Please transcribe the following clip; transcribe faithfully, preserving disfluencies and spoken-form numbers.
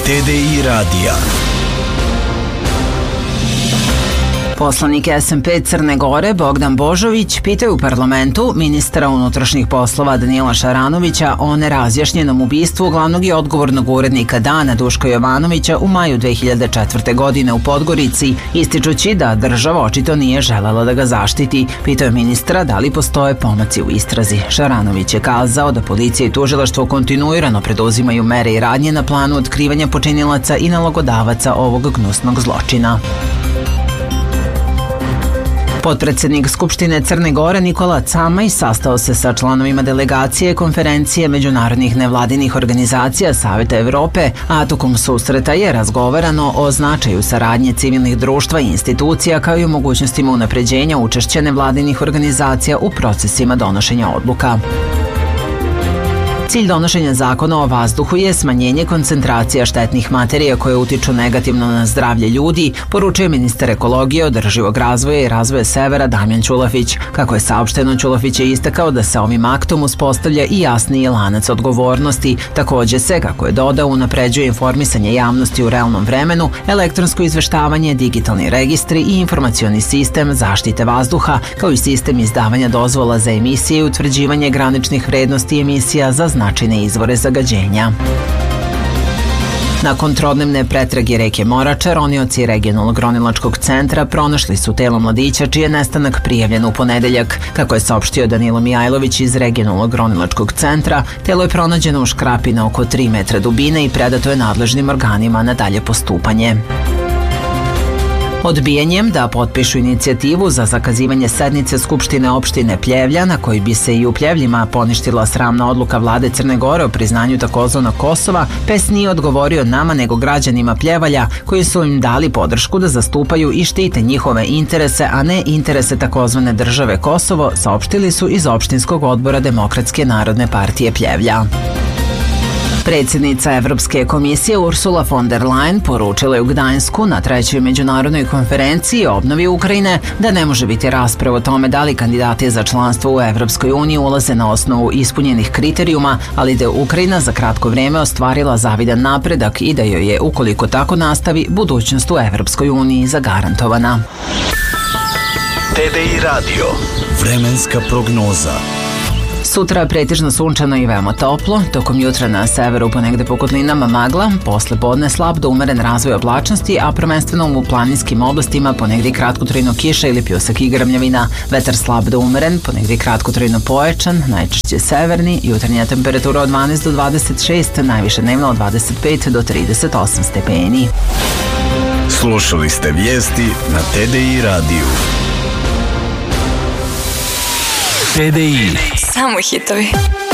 T D I radija. Poslanik S N P Crne Gore Bogdan Božović pitao u parlamentu ministra unutrašnjih poslova Danila Šaranovića o nerazjašnjenom ubistvu glavnog i odgovornog urednika Dana Duška Jovanovića u maju dve hiljade četvrte. godine u Podgorici, ističući da država očito nije želela da ga zaštiti. Pitao je ministra da li postoje pomaci u istrazi. Šaranović je kazao da policija i tužilaštvo kontinuirano preduzimaju mere i radnje na planu otkrivanja počinilaca i nalogodavaca ovog gnusnog zločina. Potpredsednik Skupštine Crne Gore Nikola Camaj sastao se sa članovima delegacije konferencije međunarodnih nevladinih organizacija Saveta Evrope, a tokom susreta je razgovarano o značaju saradnje civilnih društva i institucija kao i o mogućnostima unapređenja učešća nevladinih organizacija u procesima donošenja odluka. Cilj donošenja zakona o vazduhu je smanjenje koncentracija štetnih materija koje utiču negativno na zdravlje ljudi, poručuje ministar ekologije, održivog razvoja i razvoja severa Damjan Ćulafić. Kako je saopšteno, Ćulafić je istakao da se ovim aktom uspostavlja i jasniji lanac odgovornosti. Takođe se, kako je dodao, unapređuje informisanje javnosti u realnom vremenu, elektronsko izveštavanje, digitalni registri i informacioni sistem zaštite vazduha, kao i sistem izdavanja dozvola za emisije i utvrđivanje graničnih vrednosti emisija za značajne izvore zagađenja. Nakon trodnevne pretrage reke Morača, ronioci regionalnog ronilačkog centra pronašli su telo mladića čiji je nestanak prijavljen u ponedeljak. Kako je saopštio Danilo Mijajlović iz regionalnog ronilačkog centra, telo je pronađeno u škrapi na oko tri metra dubine i predato je nadležnim organima na dalje postupanje. Odbijanjem da potpišu inicijativu za zakazivanje sednice Skupštine opštine Pljevlja, na koji bi se i u Pljevljima poništila sramna odluka vlade Crne Gore o priznanju takozvanog Kosova, P E S nije odgovorio nama nego građanima Pljevalja, koji su im dali podršku da zastupaju i štite njihove interese, a ne interese takozvane države Kosovo, saopštili su iz opštinskog odbora Demokratske narodne partije Pljevlja. Predsjednica Evropske komisije Ursula von der Leyen poručila je u Gdańsku na trećoj međunarodnoj konferenciji o obnovi Ukrajine da ne može biti rasprava o tome da li kandidati za članstvo u Evropskoj uniji ulaze na osnovu ispunjenih kriterijuma, ali da je Ukrajina za kratko vrijeme ostvarila zavidan napredak i da joj je, ukoliko tako nastavi, budućnost u Evropskoj uniji zagarantovana. T D I radio. Vremenska prognoza. Sutra pretežno sunčano i veoma toplo, tokom jutra na severu ponegde po kotlinama magla, posle podne slab do umeren razvoj oblačnosti, a prvenstveno u planinskim oblastima ponegde kratkotrajno kiša ili pljusak i grmljavina, vetar slab do umeren, ponegde kratkotrajno pojačan, najčešće severni, jutarnja temperatura od dvanaest do dvadeset šest, najviše dnevno od dvadeset pet do trideset osam stepeni. Slušali ste vijesti na T D I radiju. T D I. Samo hitovi.